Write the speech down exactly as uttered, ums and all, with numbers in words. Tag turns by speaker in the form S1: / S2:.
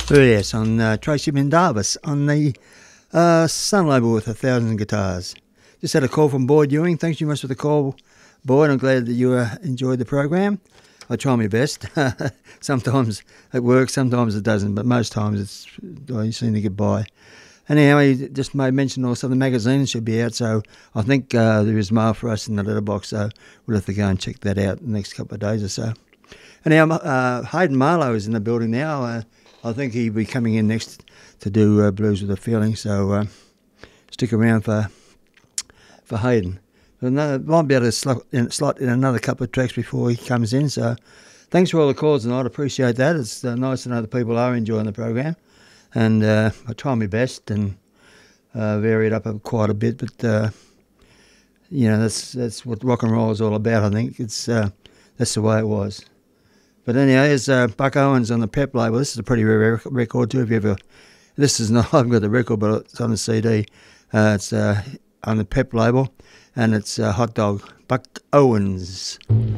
S1: Oh yes, on uh, Tracy Mendavis on the uh, Sun label with a thousand guitars. Just had a call from Boyd Ewing. Thanks very much for the call, Boyd. I'm glad that you uh, enjoyed the program. I try my best. Sometimes it works, sometimes it doesn't, but most times it's I seem to get by. Anyhow, he just made mention also the magazine should be out, so I think uh, there is mail for us in the letterbox, so we'll have to go and check that out in the next couple of days or so. Anyhow, uh, Hayden Marlowe is in the building now. Uh, I think he'll be coming in next to do uh, Blues with a Feeling, so uh, stick around for for Hayden. Another, might be able to slot in, slot in another couple of tracks before he comes in, so thanks for all the calls tonight. I appreciate that. It's uh, nice to know that people are enjoying the program, and uh, I try my best and uh, vary it up quite a bit, but uh, you know, that's that's what rock and roll is all about, I think. It's uh, that's the way it was. But anyway, there's uh, Buck Owens on the Pep label. This is a pretty rare record too. If you ever, this is not, I haven't got the record, but it's on the C D. Uh, it's uh, on the Pep label, and it's uh, Hot Dog, Buck Owens.